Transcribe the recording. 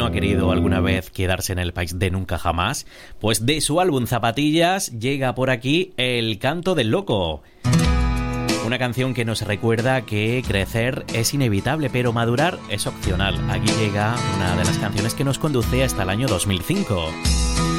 no ha querido alguna vez quedarse en el país de nunca jamás, pues de su álbum Zapatillas llega por aquí El canto del loco. Una canción que nos recuerda que crecer es inevitable, pero madurar es opcional. Aquí llega una de las canciones que nos conduce hasta el año 2005.